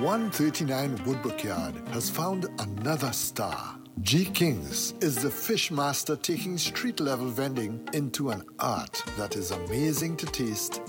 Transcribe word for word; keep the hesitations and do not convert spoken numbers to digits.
one thirty-nine Woodbrook Yard has found another star. G. King's is the fish master taking street-level vending into an art that is amazing to taste